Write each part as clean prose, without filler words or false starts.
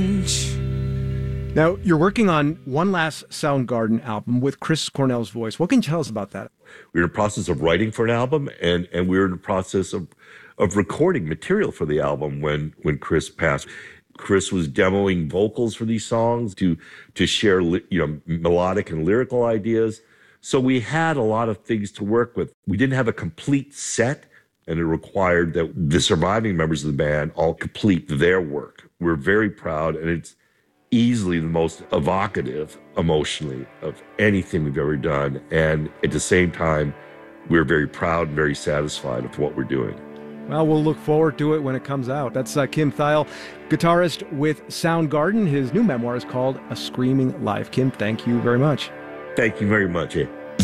Now, you're working on one last Soundgarden album with Chris Cornell's voice. What can you tell us about that? We were in the process of writing for an album, and we were in the process of recording material for the album when Chris passed. Chris was demoing vocals for these songs to share melodic and lyrical ideas. So we had a lot of things to work with. We didn't have a complete set, and it required that the surviving members of the band all complete their work. We're very proud, and it's easily the most evocative emotionally of anything we've ever done. And at the same time, we're very proud and very satisfied with what we're doing. Well, we'll look forward to it when it comes out. That's Kim Thayil, guitarist with Soundgarden. His new memoir is called A Screaming Life. Kim, thank you very much. Thank you very much.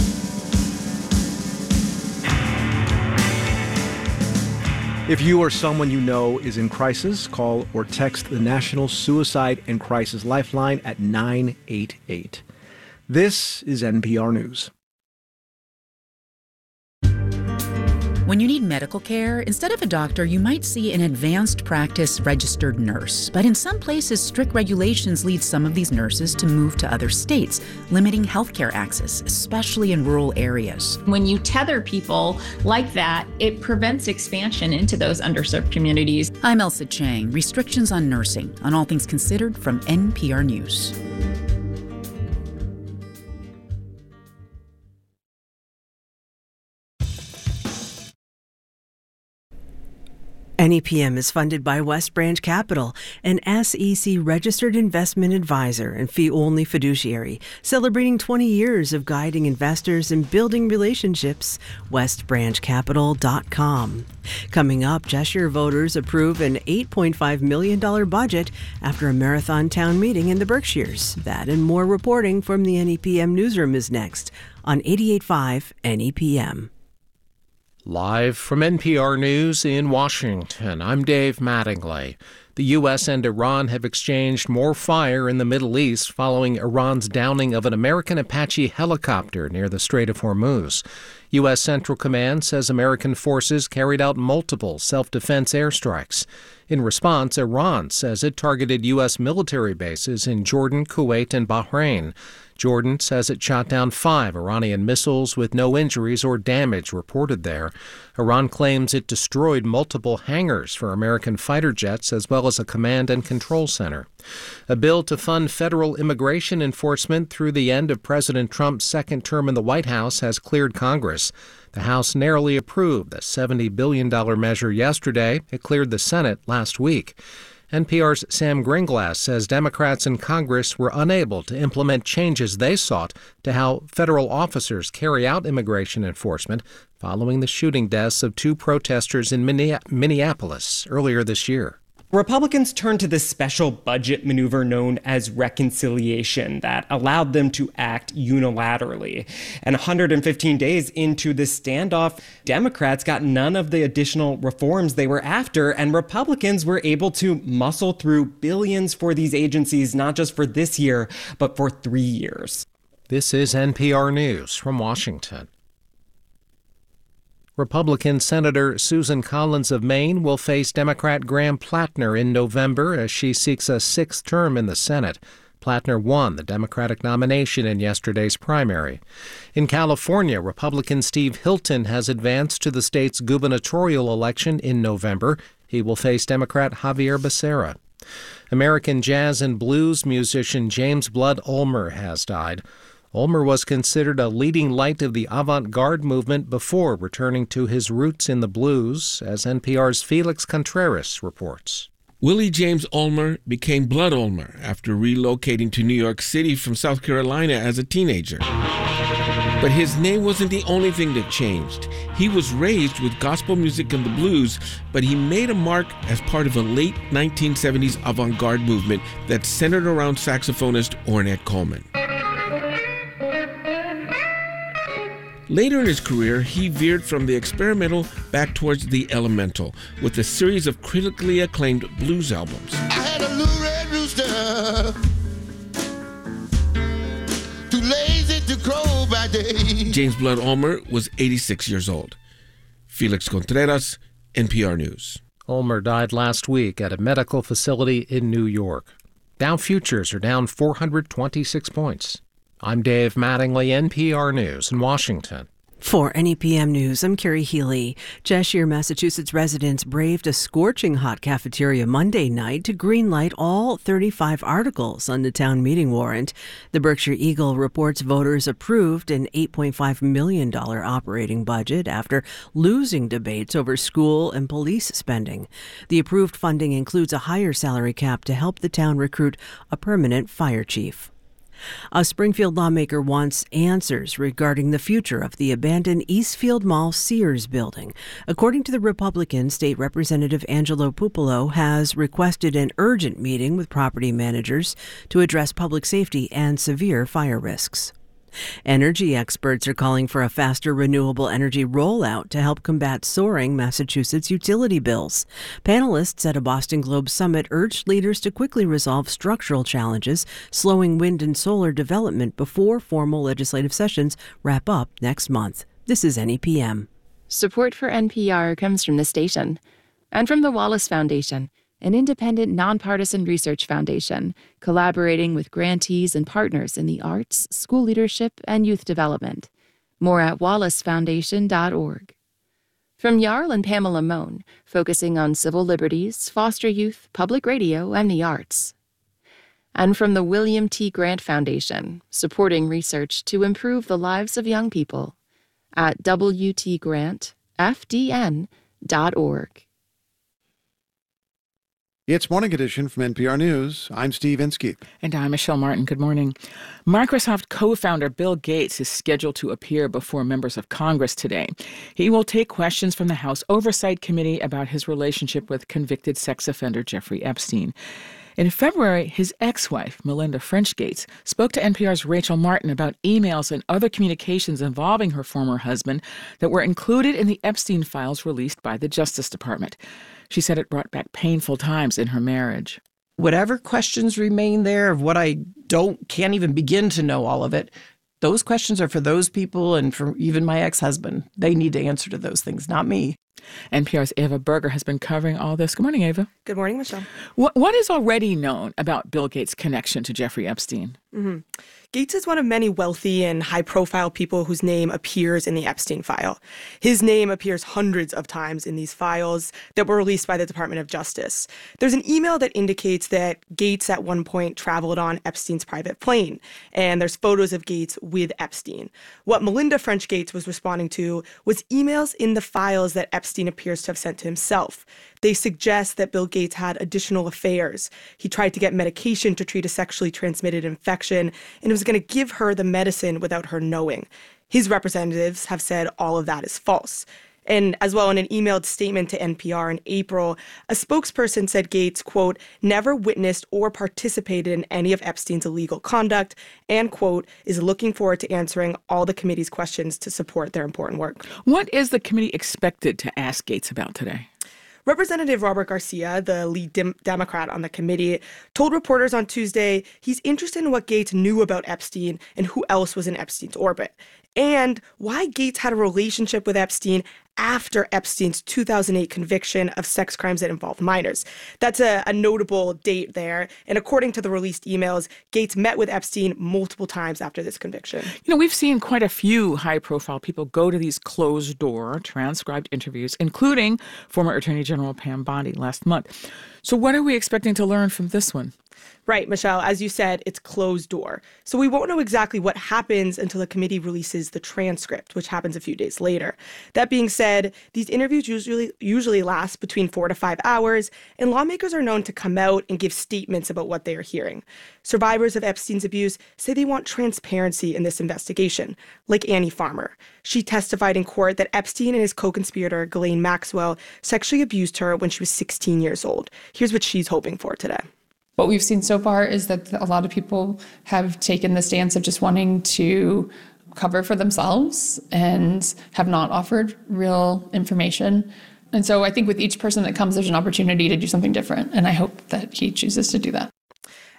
If you or someone you know is in crisis, call or text the National Suicide and Crisis Lifeline at 988. This is NPR News. When you need medical care, instead of a doctor, you might see an advanced practice registered nurse. But in some places, strict regulations lead some of these nurses to move to other states, limiting healthcare access, especially in rural areas. When you tether people like that, it prevents expansion into those underserved communities. I'm Elsa Chang. Restrictions on nursing, on All Things Considered from NPR News. NEPM is funded by West Branch Capital, an SEC-registered investment advisor and fee-only fiduciary, celebrating 20 years of guiding investors and building relationships. WestBranchCapital.com. Coming up, Cheshire voters approve an $8.5 million budget after a marathon town meeting in the Berkshires. That and more reporting from the NEPM newsroom is next on 88.5 NEPM. Live from NPR News in Washington, I'm Dave Mattingly. The U.S. and Iran have exchanged more fire in the Middle East following Iran's downing of an American Apache helicopter near the Strait of Hormuz. U.S. Central Command says American forces carried out multiple self-defense airstrikes. In response, Iran says it targeted U.S. military bases in Jordan, Kuwait, and Bahrain. Jordan says it shot down 5 Iranian missiles with no injuries or damage reported there. Iran claims it destroyed multiple hangars for American fighter jets as well as a command and control center. A bill to fund federal immigration enforcement through the end of President Trump's second term in the White House has cleared Congress. The House narrowly approved the $70 billion measure yesterday. It cleared the Senate last week. NPR's Sam Gringlass says Democrats in Congress were unable to implement changes they sought to how federal officers carry out immigration enforcement following the shooting deaths of 2 protesters in Minneapolis earlier this year. Republicans turned to this special budget maneuver known as reconciliation that allowed them to act unilaterally. And 115 days into this standoff, Democrats got none of the additional reforms they were after, and Republicans were able to muscle through billions for these agencies, not just for this year, but for 3 years. This is NPR News from Washington. Republican Senator Susan Collins of Maine will face Democrat Graham Plattner in November as she seeks a 6th term in the Senate. Plattner won the Democratic nomination in yesterday's primary. In California, Republican Steve Hilton has advanced to the state's gubernatorial election in November. He will face Democrat Javier Becerra. American jazz and blues musician James Blood Ulmer has died. Ulmer was considered a leading light of the avant-garde movement before returning to his roots in the blues, as NPR's Felix Contreras reports. Willie James Ulmer became Blood Ulmer after relocating to New York City from South Carolina as a teenager. But his name wasn't the only thing that changed. He was raised with gospel music and the blues, but he made a mark as part of a late 1970s avant-garde movement that centered around saxophonist Ornette Coleman. Later in his career, he veered from the experimental back towards the elemental with a series of critically acclaimed blues albums. I had a little red rooster, too lazy to crow by day. James Blood Ulmer was 86 years old. Felix Contreras, NPR News. Ulmer died last week at a medical facility in New York. Dow futures are down 426 points. I'm Dave Mattingly, NPR News in Washington. For NEPM News, I'm Carrie Healy. Cheshire, Massachusetts residents braved a scorching hot cafeteria Monday night to greenlight all 35 articles on the town meeting warrant. The Berkshire Eagle reports voters approved an $8.5 million operating budget after losing debates over school and police spending. The approved funding includes a higher salary cap to help the town recruit a permanent fire chief. A Springfield lawmaker wants answers regarding the future of the abandoned Eastfield Mall Sears building. According to the Republican, State Representative Angelo Pupolo has requested an urgent meeting with property managers to address public safety and severe fire risks. Energy experts are calling for a faster renewable energy rollout to help combat soaring Massachusetts utility bills. Panelists at a Boston Globe summit urged leaders to quickly resolve structural challenges slowing wind and solar development before formal legislative sessions wrap up next month. This is NEPM. Support for NPR comes from the station and from the Wallace Foundation, an independent, nonpartisan research foundation collaborating with grantees and partners in the arts, school leadership, and youth development. More at wallacefoundation.org. From Jarl and Pamela Mohn, focusing on civil liberties, foster youth, public radio, and the arts. And from the William T. Grant Foundation, supporting research to improve the lives of young people at wtgrantfdn.org. It's Morning Edition from NPR News. I'm Steve Inskeep. And I'm Michelle Martin. Good morning. Microsoft co-founder Bill Gates is scheduled to appear before members of Congress today. He will take questions from the House Oversight Committee about his relationship with convicted sex offender Jeffrey Epstein. In February, his ex-wife, Melinda French Gates, spoke to NPR's Rachel Martin about emails and other communications involving her former husband that were included in the Epstein files released by the Justice Department. She said it brought back painful times in her marriage. Whatever questions remain there of what I can't even begin to know all of it, those questions are for those people and for even my ex-husband. They need to answer to those things, not me. NPR's Ava Berger has been covering all this. Good morning, Ava. Good morning, Michelle. What is already known about Bill Gates' connection to Jeffrey Epstein? Mm-hmm. Gates is one of many wealthy and high-profile people whose name appears in the Epstein file. His name appears hundreds of times in these files that were released by the Department of Justice. There's an email that indicates that Gates at one point traveled on Epstein's private plane, and there's photos of Gates with Epstein. What Melinda French Gates was responding to was emails in the files that Epstein appears to have sent to himself. They suggest that Bill Gates had additional affairs. He tried to get medication to treat a sexually transmitted infection, and was going to give her the medicine without her knowing. His representatives have said all of that is false. And as well, in an emailed statement to NPR in April, a spokesperson said Gates, quote, never witnessed or participated in any of Epstein's illegal conduct, and, quote, is looking forward to answering all the committee's questions to support their important work. What is the committee expected to ask Gates about today? Representative Robert Garcia, the lead Democrat on the committee, told reporters on Tuesday he's interested in what Gates knew about Epstein and who else was in Epstein's orbit, and why Gates had a relationship with Epstein after Epstein's 2008 conviction of sex crimes that involved minors. That's a notable date there. And according to the released emails, Gates met with Epstein multiple times after this conviction. You know, we've seen quite a few high-profile people go to these closed-door, transcribed interviews, including former Attorney General Pam Bondi last month. So what are we expecting to learn from this one? Right, Michelle, as you said, it's closed door. So we won't know exactly what happens until the committee releases the transcript, which happens a few days later. That being said, these interviews usually last between 4 to 5 hours, and lawmakers are known to come out and give statements about what they are hearing. Survivors of Epstein's abuse say they want transparency in this investigation, like Annie Farmer. She testified in court that Epstein and his co-conspirator, Ghislaine Maxwell, sexually abused her when she was 16 years old. Here's what she's hoping for today. What we've seen so far is that a lot of people have taken the stance of just wanting to cover for themselves and have not offered real information. And so I think with each person that comes, there's an opportunity to do something different. And I hope that he chooses to do that.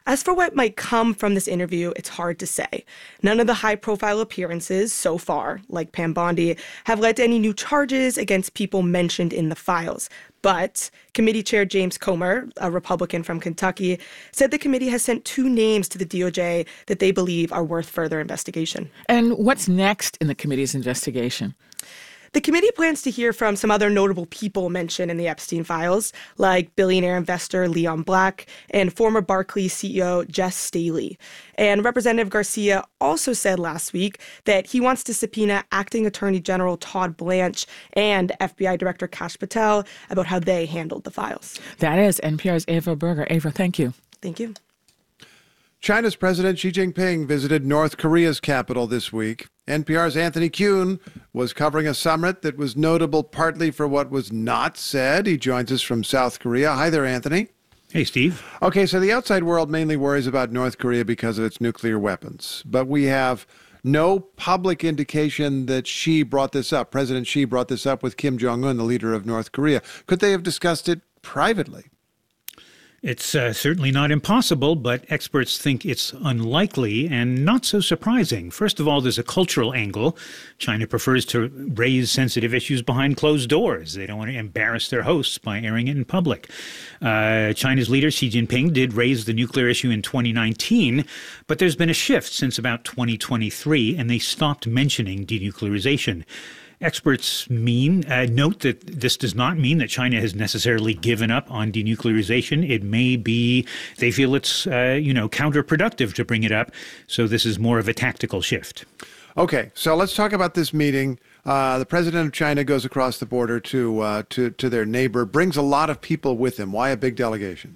As for what might come from this interview, it's hard to say. None of the high-profile appearances so far, like Pam Bondi, have led to any new charges against people mentioned in the files. But Committee Chair James Comer, a Republican from Kentucky, said the committee has sent 2 names to the DOJ that they believe are worth further investigation. And what's next in the committee's investigation? The committee plans to hear from some other notable people mentioned in the Epstein files, like billionaire investor Leon Black and former Barclays CEO Jess Staley. And Representative Garcia also said last week that he wants to subpoena Acting Attorney General Todd Blanche and FBI Director Kash Patel about how they handled the files. That is NPR's Ava Berger. Ava, thank you. Thank you. China's President Xi Jinping visited North Korea's capital this week. NPR's Anthony Kuhn was covering a summit that was notable partly for what was not said. He joins us from South Korea. Hi there, Anthony. Hey, Steve. Okay, so the outside world mainly worries about North Korea because of its nuclear weapons. But we have no public indication that Xi brought this up. President Xi brought this up with Kim Jong-un, the leader of North Korea. Could they have discussed it privately? It's certainly not impossible, but experts think it's unlikely and not so surprising. First of all, there's a cultural angle. China prefers to raise sensitive issues behind closed doors. They don't want to embarrass their hosts by airing it in public. China's leader, Xi Jinping, did raise the nuclear issue in 2019, but there's been a shift since about 2023, and they stopped mentioning denuclearization. Experts note that this does not mean that China has necessarily given up on denuclearization. It may be they feel it's counterproductive to bring it up. So this is more of a tactical shift. Okay, so let's talk about this meeting. The president of China goes across the border to their neighbor, brings a lot of people with him. Why a big delegation?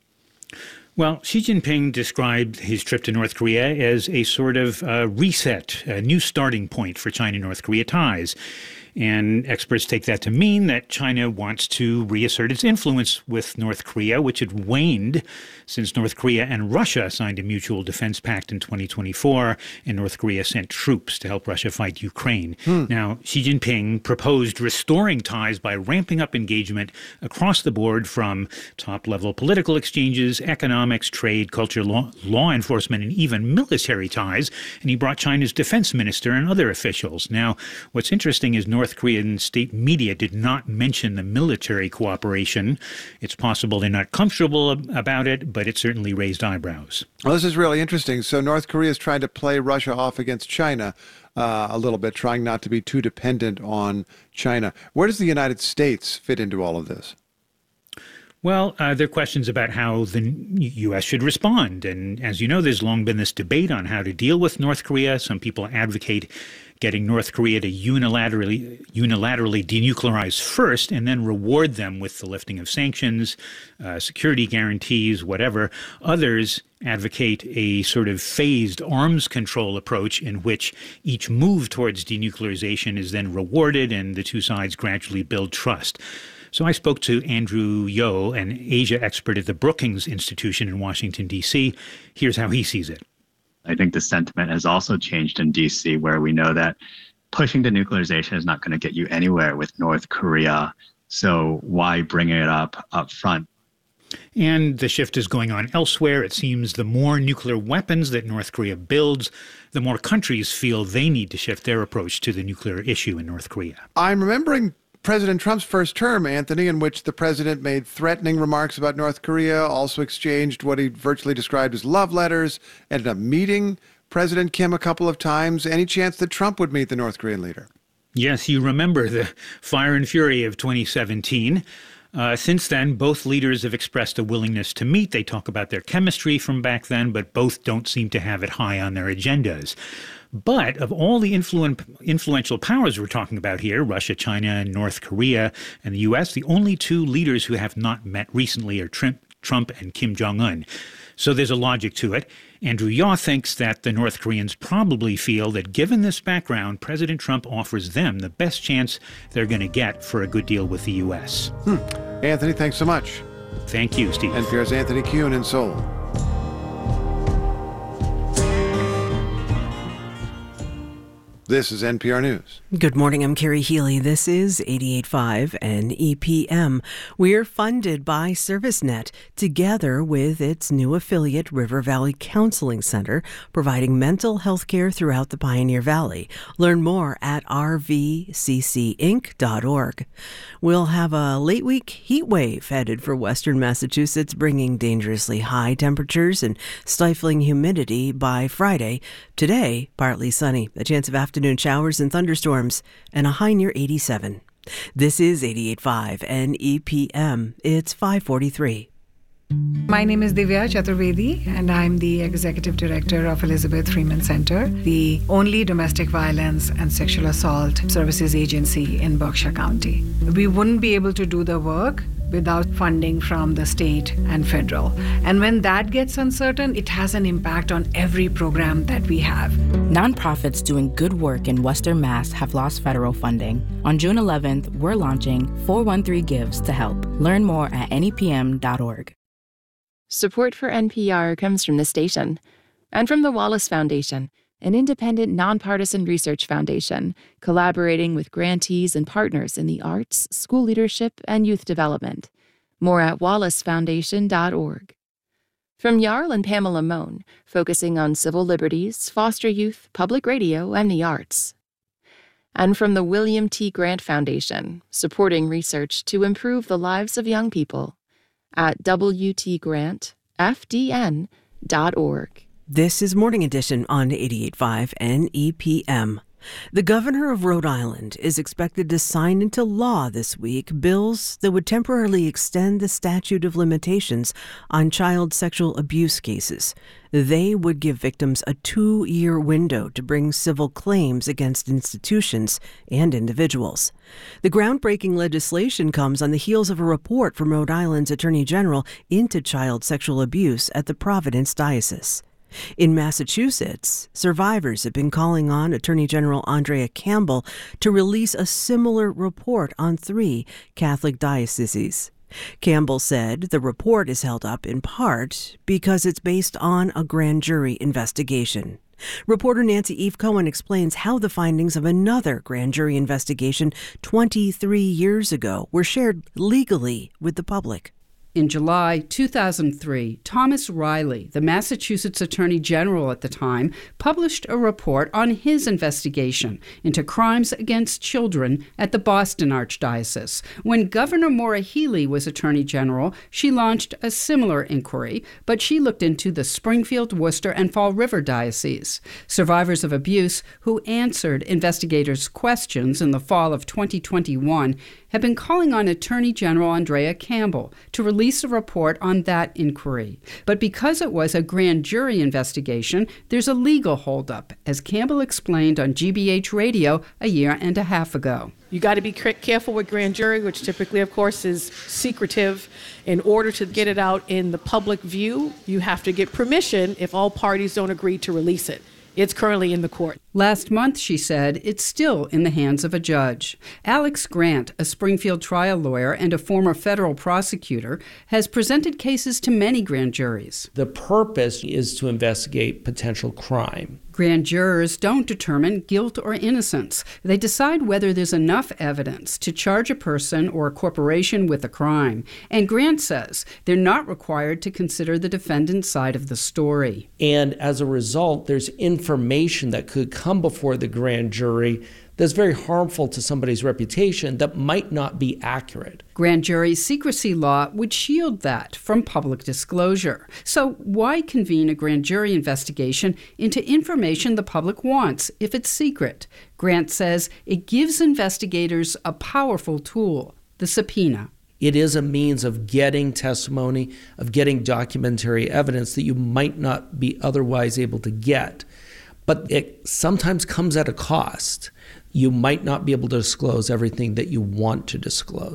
Well, Xi Jinping described his trip to North Korea as a sort of reset, a new starting point for China-North Korea ties. And experts take that to mean that China wants to reassert its influence with North Korea, which had waned since North Korea and Russia signed a mutual defense pact in 2024, and North Korea sent troops to help Russia fight Ukraine. Now, Xi Jinping proposed restoring ties by ramping up engagement across the board from top-level political exchanges, economics, trade, culture, law enforcement, and even military ties. And he brought China's defense minister and other officials. Now, what's interesting is North Korean state media did not mention the military cooperation. It's possible they're not comfortable about it, but it certainly raised eyebrows. Well, this is really interesting. So North Korea is trying to play Russia off against China a little bit, trying not to be too dependent on China. Where does the United States fit into all of this? Well, there are questions about how the U.S. should respond. And as you know, there's long been this debate on how to deal with North Korea. Some people advocate getting North Korea to unilaterally denuclearize first and then reward them with the lifting of sanctions, security guarantees, whatever. Others advocate a sort of phased arms control approach in which each move towards denuclearization is then rewarded and the two sides gradually build trust. So I spoke to Andrew Yo, an Asia expert at the Brookings Institution in Washington, D.C. Here's how he sees it. I think the sentiment has also changed in D.C., where we know that pushing denuclearization is not going to get you anywhere with North Korea. So why bring it up front? And the shift is going on elsewhere. It seems the more nuclear weapons that North Korea builds, the more countries feel they need to shift their approach to the nuclear issue in North Korea. I'm remembering President Trump's first term, Anthony, in which the president made threatening remarks about North Korea, also exchanged what he virtually described as love letters, ended up meeting President Kim a couple of times. Any chance that Trump would meet the North Korean leader? Yes, you remember the fire and fury of 2017. Since then, both leaders have expressed a willingness to meet. They talk about their chemistry from back then, but both don't seem to have it high on their agendas. But of all the influential powers we're talking about here, Russia, China, North Korea, and the U.S., the only two leaders who have not met recently are Trump and Kim Jong-un. So there's a logic to it. Andrew Yaw thinks that the North Koreans probably feel that given this background, President Trump offers them the best chance they're going to get for a good deal with the U.S. Anthony, thanks so much. Thank you, Steve. NPR's Anthony Kuhn in Seoul. This is NPR News. Good morning, I'm Carrie Healy. This is 88.5 NEPM. We're funded by ServiceNet, together with its new affiliate, River Valley Counseling Center, providing mental health care throughout the Pioneer Valley. Learn more at rvccinc.org. We'll have a late week heat wave headed for western Massachusetts, bringing dangerously high temperatures and stifling humidity by Friday. Today, partly sunny, a chance of afternoon showers and thunderstorms, and a high near 87. This is 88.5 NEPM. It's 5:43. My name is Divya Chaturvedi, and I'm the Executive Director of Elizabeth Freeman Center, the only domestic violence and sexual assault services agency in Berkshire County. We wouldn't be able to do the work without funding from the state and federal. And when that gets uncertain, it has an impact on every program that we have. Nonprofits doing good work in Western Mass have lost federal funding. On June 11th, we're launching 413 Gives to help. Learn more at nepm.org. Support for NPR comes from the station and from the Wallace Foundation, an independent, nonpartisan research foundation collaborating with grantees and partners in the arts, school leadership, and youth development. More at wallacefoundation.org. From Jarl and Pamela Mohn, focusing on civil liberties, foster youth, public radio, and the arts. And from the William T. Grant Foundation, supporting research to improve the lives of young people at wtgrantfdn.org. This is Morning Edition on 88.5 NEPM. The governor of Rhode Island is expected to sign into law this week bills that would temporarily extend the statute of limitations on child sexual abuse cases. They would give victims a 2-year window to bring civil claims against institutions and individuals. The groundbreaking legislation comes on the heels of a report from Rhode Island's Attorney General into child sexual abuse at the Providence Diocese. In Massachusetts, survivors have been calling on Attorney General Andrea Campbell to release a similar report on 3 Catholic dioceses. Campbell said the report is held up in part because it's based on a grand jury investigation. Reporter Nancy Eve Cohen explains how the findings of another grand jury investigation 23 years ago were shared legally with the public. In July 2003, Thomas Riley, the Massachusetts Attorney General at the time, published a report on his investigation into crimes against children at the Boston Archdiocese. When Governor Maura Healey was Attorney General, she launched a similar inquiry, but she looked into the Springfield, Worcester, and Fall River dioceses. Survivors of abuse who answered investigators' questions in the fall of 2021 have been calling on Attorney General Andrea Campbell to release a report on that inquiry. But because it was a grand jury investigation, there's a legal holdup, as Campbell explained on GBH Radio a year and a half ago. You got to be careful with grand jury, which typically, of course, is secretive. In order to get it out in the public view, you have to get permission if all parties don't agree to release it. It's currently in the court. Last month, she said, it's still in the hands of a judge. Alex Grant, a Springfield trial lawyer and a former federal prosecutor, has presented cases to many grand juries. The purpose is to investigate potential crime. Grand jurors don't determine guilt or innocence. They decide whether there's enough evidence to charge a person or a corporation with a crime. And Grant says they're not required to consider the defendant's side of the story. And as a result, there's information that could come before the grand jury that's very harmful to somebody's reputation that might not be accurate. Grand jury secrecy law would shield that from public disclosure. So why convene a grand jury investigation into information the public wants if it's secret? Grant says it gives investigators a powerful tool, the subpoena. It is a means of getting testimony, of getting documentary evidence that you might not be otherwise able to get. But it sometimes comes at a cost. You might not be able to disclose everything that you want to disclose.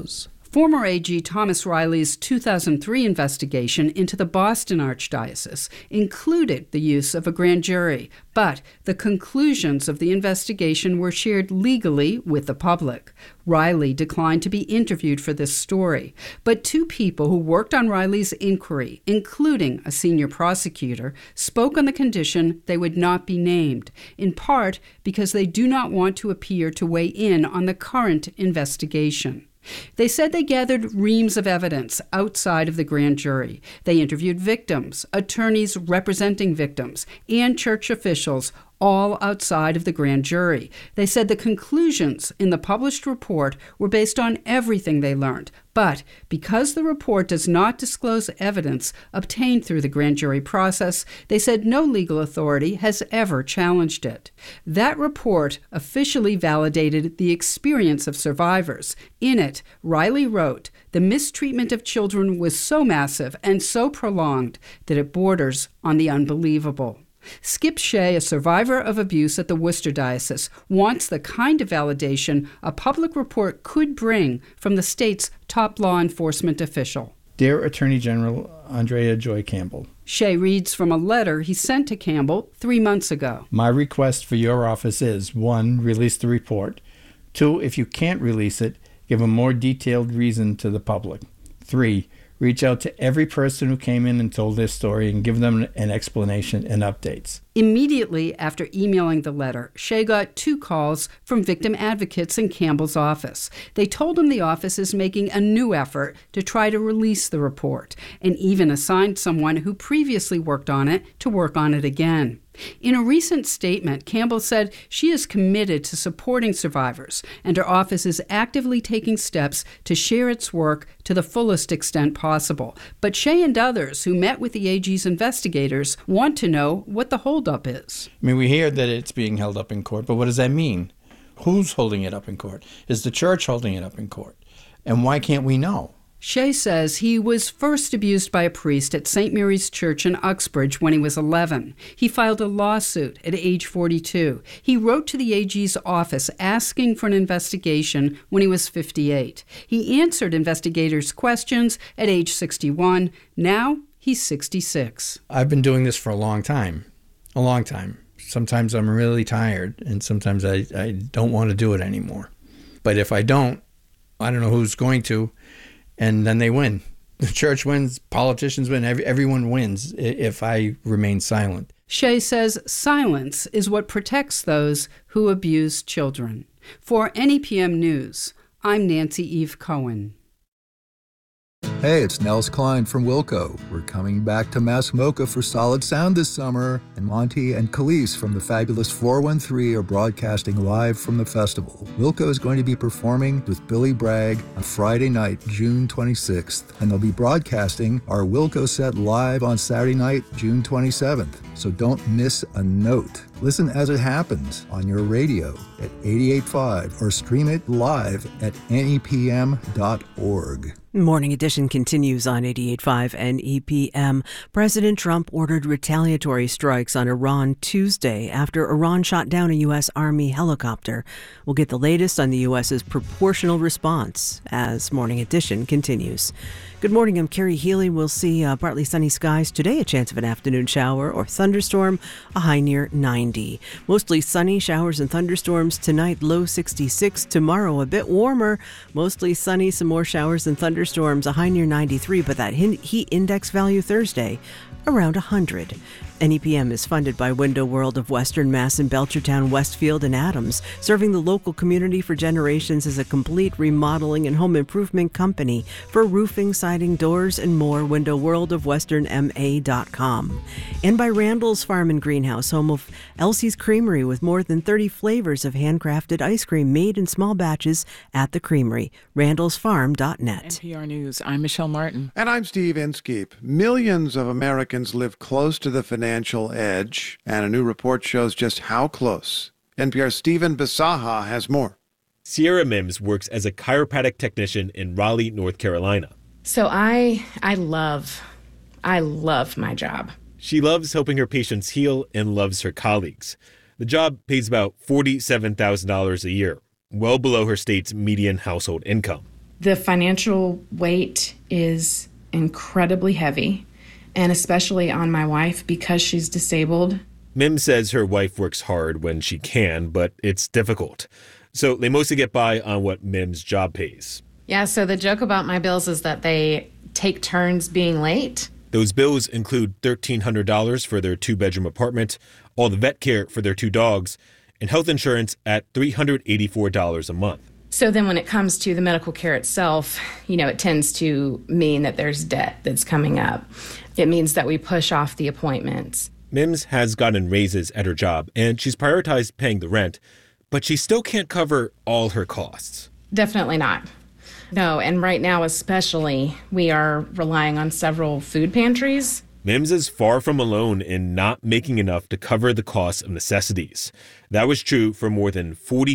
Former AG Thomas Riley's 2003 investigation into the Boston Archdiocese included the use of a grand jury, but the conclusions of the investigation were shared legally with the public. Riley declined to be interviewed for this story, but two people who worked on Riley's inquiry, including a senior prosecutor, spoke on the condition they would not be named, in part because they do not want to appear to weigh in on the current investigation. They said they gathered reams of evidence outside of the grand jury. They interviewed victims, attorneys representing victims, and church officials, all outside of the grand jury. They said the conclusions in the published report were based on everything they learned, but because the report does not disclose evidence obtained through the grand jury process, they said no legal authority has ever challenged it. That report officially validated the experience of survivors. In it, Riley wrote, "The mistreatment of children was so massive and so prolonged that it borders on the unbelievable." Skip Shea, a survivor of abuse at the Worcester Diocese, wants the kind of validation a public report could bring from the state's top law enforcement official. Dear Attorney General Andrea Joy Campbell, Shea reads from a letter he sent to Campbell 3 months ago. My request for your office is, 1, release the report. 2, if you can't release it, give a more detailed reason to the public. 3, reach out to every person who came in and told their story and give them an explanation and updates. Immediately after emailing the letter, Shea got 2 calls from victim advocates in Campbell's office. They told him the office is making a new effort to try to release the report, and even assigned someone who previously worked on it to work on it again. In a recent statement, Campbell said she is committed to supporting survivors, and her office is actively taking steps to share its work to the fullest extent possible. But Shea and others who met with the AG's investigators want to know what the holdup is. I mean, we hear that it's being held up in court, but what does that mean? Who's holding it up in court? Is the church holding it up in court? And why can't we know? Shea says he was first abused by a priest at St. Mary's Church in Uxbridge when he was 11. He filed a lawsuit at age 42. He wrote to the AG's office asking for an investigation when he was 58. He answered investigators' questions at age 61. Now he's 66. I've been doing this for a long time. A long time. Sometimes I'm really tired, and sometimes I don't want to do it anymore. But if I don't know who's going to. And then they win. The church wins, politicians win, everyone wins if I remain silent. Shea says silence is what protects those who abuse children. For NEPM News, I'm Nancy Eve Cohen. Hey, it's Nels Klein from Wilco. We're coming back to Mass Mocha for Solid Sound this summer, and Monty and Khalees from the fabulous 413 are broadcasting live from the festival. Wilco is going to be performing with Billy Bragg on Friday night, June 26th, and they'll be broadcasting our Wilco set live on Saturday night, June 27th. So don't miss a note. Listen as it happens on your radio at 88.5 or stream it live at nepm.org. Morning Edition continues on 88.5 and NEPM. President Trump ordered retaliatory strikes on Iran Tuesday after Iran shot down a U.S. Army helicopter. We'll get the latest on the U.S.'s proportional response as Morning Edition continues. Good morning, I'm Carrie Healy. We'll see partly sunny skies today, a chance of an afternoon shower or thunderstorm, a high near 90. Mostly sunny, showers and thunderstorms tonight, low 66. Tomorrow, a bit warmer, mostly sunny, some more showers and thunderstorms, a high near 93, but that heat index value Thursday, around 100. NEPM is funded by Window World of Western Mass in Belchertown, Westfield, and Adams, serving the local community for generations as a complete remodeling and home improvement company for roofing, siding, doors, and more. Window World of Western MA.com. And by Randall's Farm and Greenhouse, home of Elsie's Creamery, with more than 30 flavors of handcrafted ice cream made in small batches at the creamery. Randall'sFarm.net. NPR News, I'm Michelle Martin. And I'm Steve Inskeep. Millions of Americans live close to the financial edge, and a new report shows just how close. NPR's Stephen Bisaha has more. Sierra Mims works as a chiropractic technician in Raleigh, North Carolina. So I love my job. She loves helping her patients heal and loves her colleagues. The job pays about $47,000 a year, well below her state's median household income. The financial weight is incredibly heavy, and especially on my wife because she's disabled. Mims says her wife works hard when she can, but it's difficult. So they mostly get by on what Mims' job pays. Yeah, so the joke about my bills is that they take turns being late. Those bills include $1,300 for their 2-bedroom apartment, all the vet care for their 2 dogs, and health insurance at $384 a month. So then when it comes to the medical care itself, it tends to mean that there's debt that's coming up. It means that we push off the appointments. Mims has gotten raises at her job, and she's prioritized paying the rent, but she still can't cover all her costs. Definitely not. No, and right now especially, we are relying on several food pantries. Mims is far from alone in not making enough to cover the cost of necessities. That was true for more than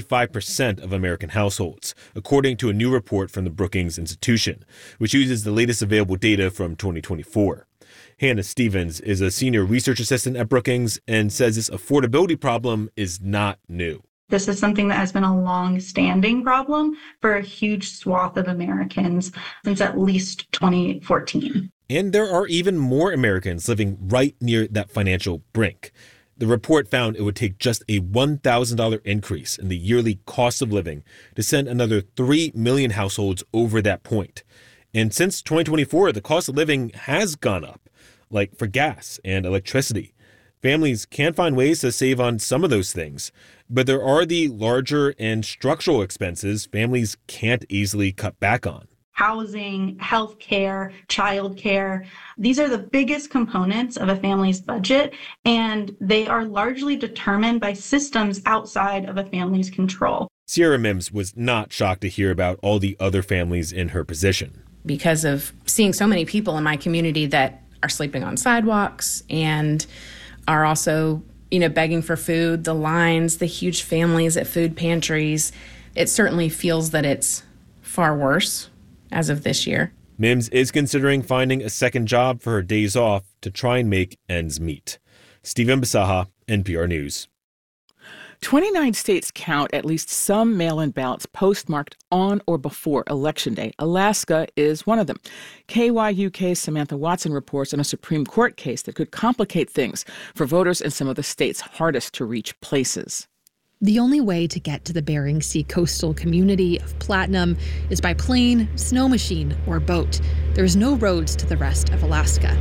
45% of American households, according to a new report from the Brookings Institution, which uses the latest available data from 2024. Hannah Stevens is a senior research assistant at Brookings and says this affordability problem is not new. This is something that has been a long-standing problem for a huge swath of Americans since at least 2014. And there are even more Americans living right near that financial brink. The report found it would take just a $1,000 increase in the yearly cost of living to send another 3 million households over that point. And since 2024, the cost of living has gone up, like for gas and electricity. Families can find ways to save on some of those things, but there are the larger and structural expenses families can't easily cut back on. Housing, healthcare, childcare. These are the biggest components of a family's budget, and they are largely determined by systems outside of a family's control. Sierra Mims was not shocked to hear about all the other families in her position. Because of seeing so many people in my community that are sleeping on sidewalks and are also, begging for food, the lines, the huge families at food pantries, it certainly feels that it's far worse as of this year. Mims is considering finding a second job for her days off to try and make ends meet. Stephen Basaha, NPR News. 29 states count at least some mail-in ballots postmarked on or before Election Day. Alaska is one of them. KYUK's Samantha Watson reports on a Supreme Court case that could complicate things for voters in some of the state's hardest-to-reach places. The only way to get to the Bering Sea coastal community of Platinum is by plane, snow machine, or boat. There's no roads to the rest of Alaska.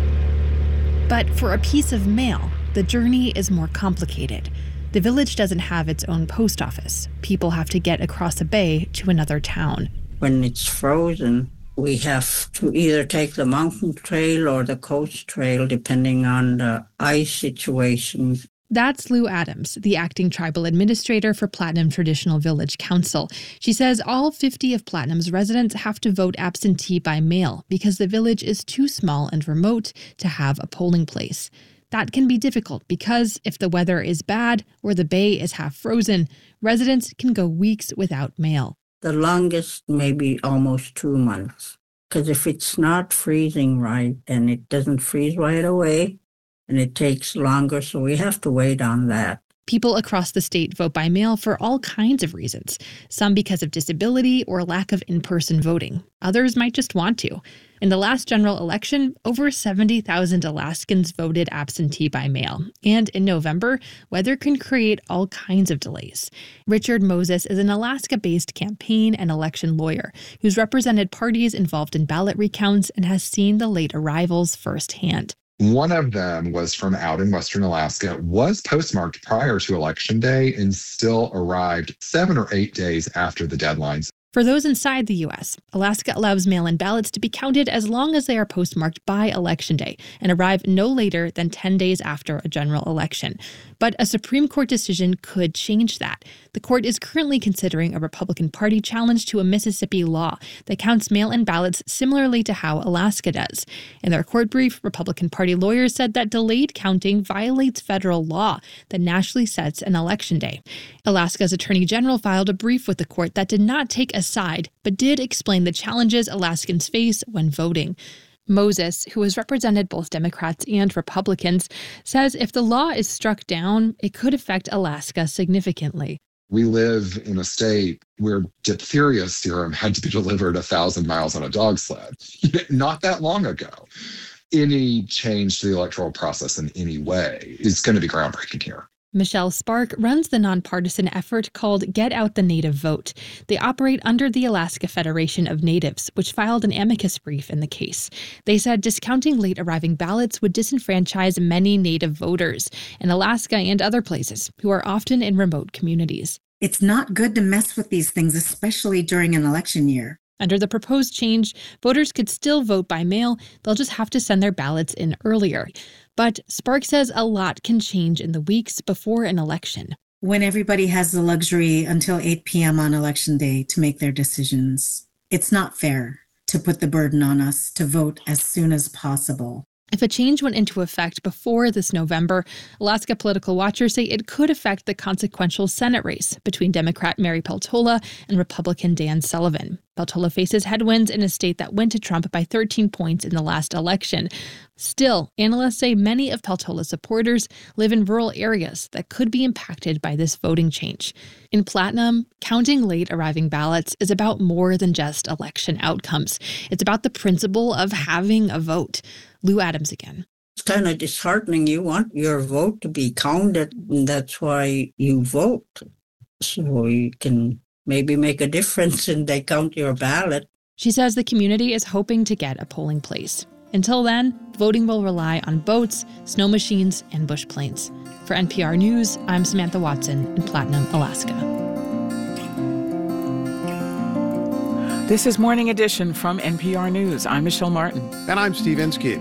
But for a piece of mail, the journey is more complicated. The village doesn't have its own post office. People have to get across a bay to another town. When it's frozen, we have to either take the mountain trail or the coast trail, depending on the ice situation. That's Lou Adams, the acting tribal administrator for Platinum Traditional Village Council. She says all 50 of Platinum's residents have to vote absentee by mail because the village is too small and remote to have a polling place. That can be difficult because if the weather is bad or the bay is half frozen, residents can go weeks without mail. The longest may be almost 2 months. Because if it's not freezing right and it doesn't freeze right away, and it takes longer, so we have to wait on that. People across the state vote by mail for all kinds of reasons, some because of disability or lack of in-person voting. Others might just want to. In the last general election, over 70,000 Alaskans voted absentee by mail. And in November, weather can create all kinds of delays. Richard Moses is an Alaska-based campaign and election lawyer who's represented parties involved in ballot recounts and has seen the late arrivals firsthand. One of them was from out in Western Alaska, was postmarked prior to Election Day and still arrived 7 or 8 days after the deadlines. For those inside the U.S., Alaska allows mail-in ballots to be counted as long as they are postmarked by Election Day and arrive no later than 10 days after a general election. But a Supreme Court decision could change that. The court is currently considering a Republican Party challenge to a Mississippi law that counts mail-in ballots similarly to how Alaska does. In their court brief, Republican Party lawyers said that delayed counting violates federal law that nationally sets an election day. Alaska's Attorney General filed a brief with the court that did not take a side, but did explain the challenges Alaskans face when voting. Moses, who has represented both Democrats and Republicans, says if the law is struck down, it could affect Alaska significantly. We live in a state where diphtheria serum had to be delivered 1,000 miles on a dog sled not that long ago. Any change to the electoral process in any way is going to be groundbreaking here. Michelle Spark runs the nonpartisan effort called Get Out the Native Vote. They operate under the Alaska Federation of Natives, which filed an amicus brief in the case. They said discounting late arriving ballots would disenfranchise many Native voters in Alaska and other places who are often in remote communities. It's not good to mess with these things, especially during an election year. Under the proposed change, voters could still vote by mail. They'll just have to send their ballots in earlier. But Spark says a lot can change in the weeks before an election. When everybody has the luxury until 8 p.m. on election day to make their decisions, it's not fair to put the burden on us to vote as soon as possible. If a change went into effect before this November, Alaska political watchers say it could affect the consequential Senate race between Democrat Mary Peltola and Republican Dan Sullivan. Peltola faces headwinds in a state that went to Trump by 13 points in the last election. Still, analysts say many of Peltola's supporters live in rural areas that could be impacted by this voting change. In Platinum, counting late arriving ballots is about more than just election outcomes. It's about the principle of having a vote. Lou Adams again. It's kind of disheartening. You want your vote to be counted, and that's why you vote. So you can maybe make a difference and they count your ballot. She says the community is hoping to get a polling place. Until then, voting will rely on boats, snow machines, and bush planes. For NPR News, I'm Samantha Watson in Platinum, Alaska. This is Morning Edition from NPR News. I'm Michelle Martin. And I'm Steve Inskeep.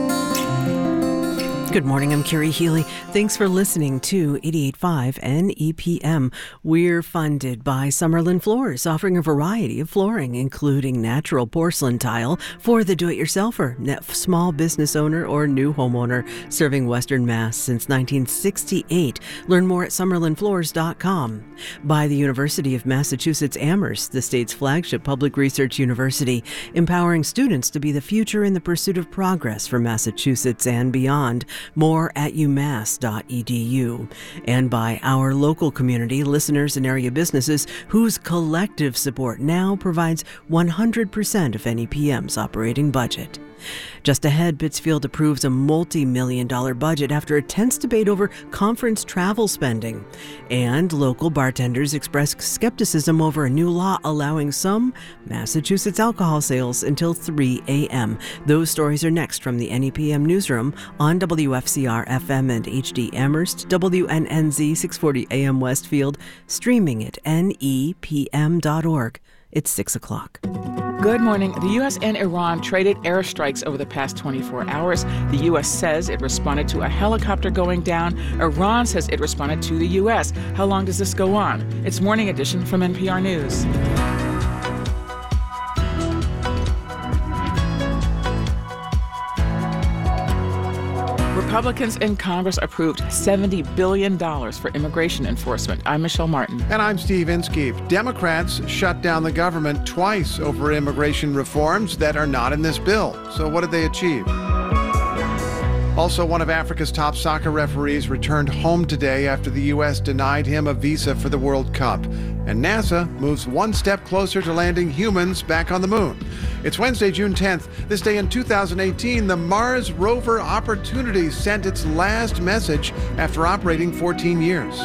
Good morning, I'm Carrie Healy. Thanks for listening to 88.5 NEPM. We're funded by Summerlin Floors, offering a variety of flooring, including natural porcelain tile for the do-it-yourselfer, small business owner, or new homeowner, serving Western Mass since 1968. Learn more at summerlinfloors.com. By the University of Massachusetts Amherst, the state's flagship public research university, empowering students to be the future in the pursuit of progress for Massachusetts and beyond. More at umass.edu. And by our local community, listeners and area businesses whose collective support now provides 100% of NEPM's operating budget. Just ahead, Pittsfield approves a multi-million-dollar budget after a tense debate over conference travel spending. And local bartenders express skepticism over a new law allowing some Massachusetts alcohol sales until 3 a.m. Those stories are next from the NEPM newsroom on WFCR-FM and HD Amherst, WNNZ 640 AM Westfield, streaming at nepm.org. It's 6 o'clock. Good morning. The U.S. and Iran traded airstrikes over the past 24 hours. The U.S. says it responded to a helicopter going down. Iran says it responded to the U.S. How long does this go on? It's Morning Edition from NPR News. Republicans in Congress approved $70 billion for immigration enforcement. I'm Michelle Martin. And I'm Steve Inskeep. Democrats shut down the government twice over immigration reforms that are not in this bill. So what did they achieve? Also, one of Africa's top soccer referees returned home today after the U.S. denied him a visa for the World Cup. And NASA moves one step closer to landing humans back on the moon. It's Wednesday, June 10th. This day in 2018, the Mars rover Opportunity sent its last message after operating 14 years.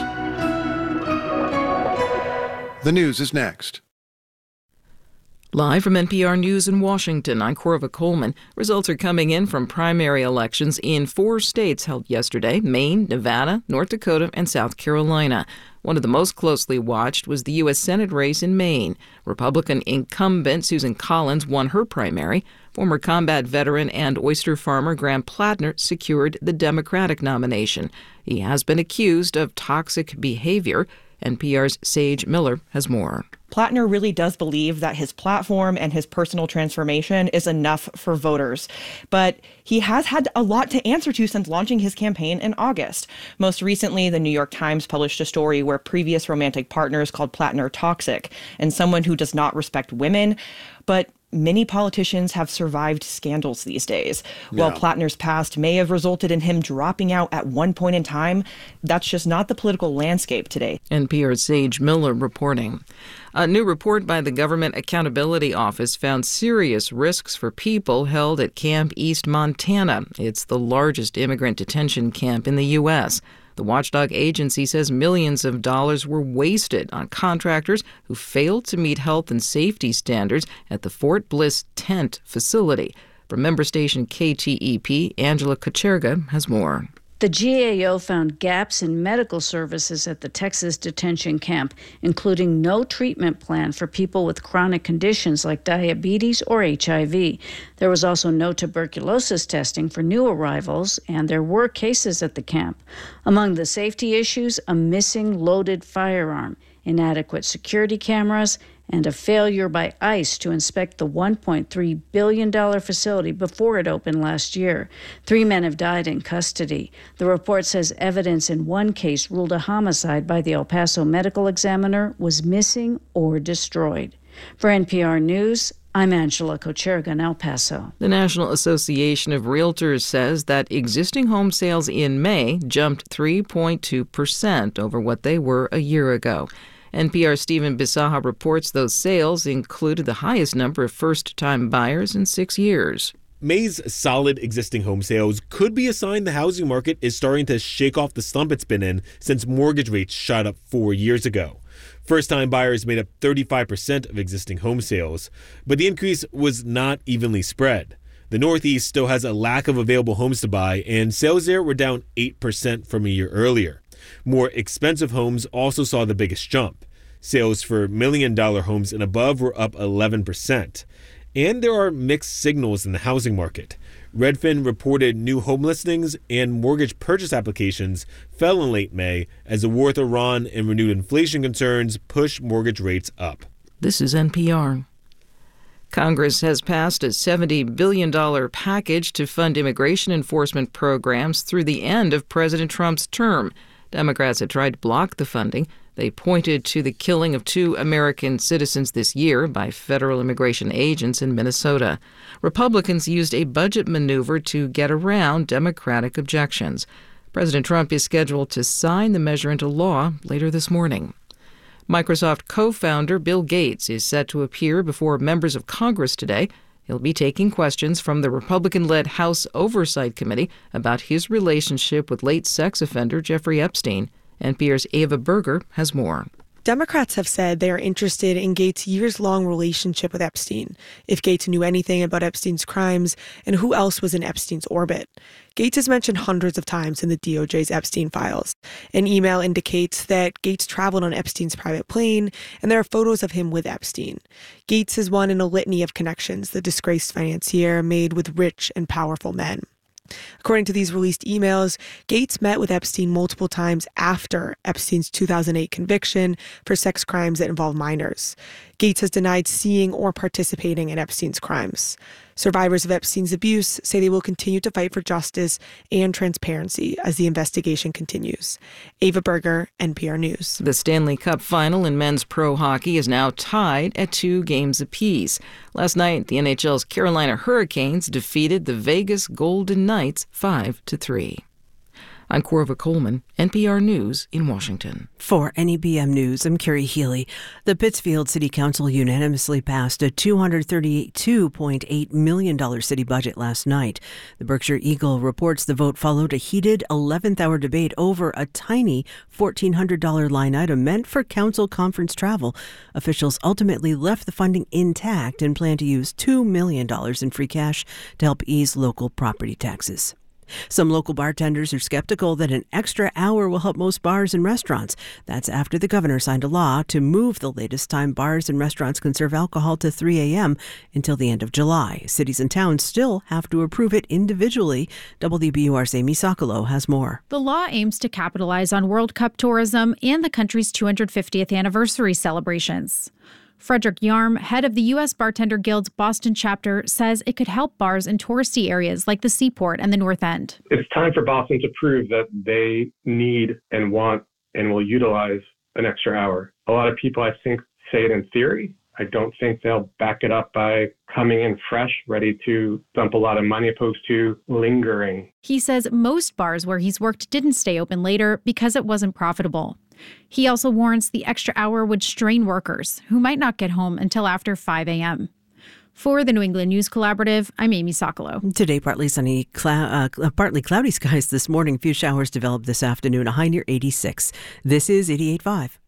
The news is next. Live from NPR News in Washington, I'm Corva Coleman. Results are coming in from primary elections in 4 states held yesterday: Maine, Nevada, North Dakota, and South Carolina. One of the most closely watched was the U.S. Senate race in Maine. Republican incumbent Susan Collins won her primary. Former combat veteran and oyster farmer Graham Plattner secured the Democratic nomination. He has been accused of toxic behavior. NPR's Sage Miller has more. Plattner really does believe that his platform and his personal transformation is enough for voters. But he has had a lot to answer to since launching his campaign in August. Most recently, the New York Times published a story where previous romantic partners called Plattner toxic and someone who does not respect women. But many politicians have survived scandals these days. While Yeah. Plattner's past may have resulted in him dropping out at one point in time, that's just not the political landscape today. NPR's Sage Miller reporting. A new report by the Government Accountability Office found serious risks for people held at Camp East Montana. It's the largest immigrant detention camp in the U.S. The watchdog agency says millions of dollars were wasted on contractors who failed to meet health and safety standards at the Fort Bliss tent facility. From member station KTEP, Angela Kocherga has more. The GAO found gaps in medical services at the Texas detention camp, including no treatment plan for people with chronic conditions like diabetes or HIV. There was also no tuberculosis testing for new arrivals, and there were cases at the camp. Among the safety issues, a missing loaded firearm, inadequate security cameras, and a failure by ICE to inspect the $1.3 billion facility before it opened last year. 3 men have died in custody. The report says evidence in one case ruled a homicide by the El Paso medical examiner was missing or destroyed. For NPR News, I'm Angela Kocherga in El Paso. The National Association of Realtors says that existing home sales in May jumped 3.2% over what they were a year ago. NPR's Stephen Bisaha reports those sales included the highest number of first-time buyers in 6 years. May's solid existing home sales could be a sign the housing market is starting to shake off the slump it's been in since mortgage rates shot up 4 years ago. First-time buyers made up 35% of existing home sales, but the increase was not evenly spread. The Northeast still has a lack of available homes to buy, and sales there were down 8% from a year earlier. More expensive homes also saw the biggest jump. Sales for million-dollar homes and above were up 11%. And there are mixed signals in the housing market. Redfin reported new home listings and mortgage purchase applications fell in late May as the war with Iran and renewed inflation concerns pushed mortgage rates up. This is NPR. Congress has passed a $70 billion package to fund immigration enforcement programs through the end of President Trump's term. Democrats had tried to block the funding. They pointed to the killing of 2 American citizens this year by federal immigration agents in Minnesota. Republicans used a budget maneuver to get around Democratic objections. President Trump is scheduled to sign the measure into law later this morning. Microsoft co-founder Bill Gates is set to appear before members of Congress today. He'll be taking questions from the Republican-led House Oversight Committee about his relationship with late sex offender Jeffrey Epstein. NPR's Ava Berger has more. Democrats have said they are interested in Gates' years-long relationship with Epstein, if Gates knew anything about Epstein's crimes, and who else was in Epstein's orbit. Gates is mentioned hundreds of times in the DOJ's Epstein files. An email indicates that Gates traveled on Epstein's private plane, and there are photos of him with Epstein. Gates is one in a litany of connections the disgraced financier made with rich and powerful men. According to these released emails, Gates met with Epstein multiple times after Epstein's 2008 conviction for sex crimes that involve minors. Gates has denied seeing or participating in Epstein's crimes. Survivors of Epstein's abuse say they will continue to fight for justice and transparency as the investigation continues. Ava Berger, NPR News. The Stanley Cup final in men's pro hockey is now tied at 2 games apiece. Last night, the NHL's Carolina Hurricanes defeated the Vegas Golden Knights 5-3. I'm Corva Coleman, NPR News in Washington. For NEBM News, I'm Carrie Healy. The Pittsfield City Council unanimously passed a $232.8 million city budget last night. The Berkshire Eagle reports the vote followed a heated 11th-hour debate over a tiny $1,400 line item meant for council conference travel. Officials ultimately left the funding intact and plan to use $2 million in free cash to help ease local property taxes. Some local bartenders are skeptical that an extra hour will help most bars and restaurants. That's after the governor signed a law to move the latest time bars and restaurants can serve alcohol to 3 a.m. until the end of July. Cities and towns still have to approve it individually. WBUR's Amy Sokolow has more. The law aims to capitalize on World Cup tourism and the country's 250th anniversary celebrations. Frederick Yarm, head of the U.S. Bartender Guild's Boston chapter, says it could help bars in touristy areas like the Seaport and the North End. It's time for Boston to prove that they need and want and will utilize an extra hour. A lot of people, I think, say it in theory. I don't think they'll back it up by coming in fresh, ready to dump a lot of money, opposed to lingering. He says most bars where he's worked didn't stay open later because it wasn't profitable. He also warns the extra hour would strain workers who might not get home until after 5 a.m. For the New England News Collaborative, I'm Amy Sokolow. Today, partly sunny, partly cloudy skies this morning. Few showers develop this afternoon, a high near 86. This is 88.5.